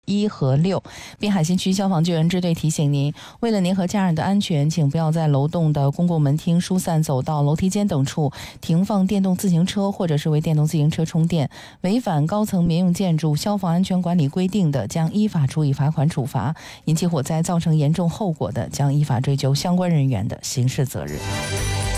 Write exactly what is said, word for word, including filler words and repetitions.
一和六。滨海新区消防救援支队提醒您，为了您和家人的安全，请不要在楼栋的公共门厅、疏散走道、楼梯间等处停放电动自行车或者是为电动自行车充电。违反高层民用建筑消防安全管理规定的，将依法处以罚款处罚；引起火灾造成严重后果的，将依法追究相关人员的刑事责任。